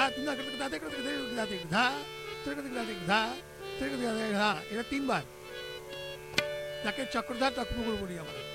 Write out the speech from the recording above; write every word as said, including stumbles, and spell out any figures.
ধা ধা ধা ধা, এটা তিনবার, যাকে চক্রধার চক্রপুকুর বলি আমরা।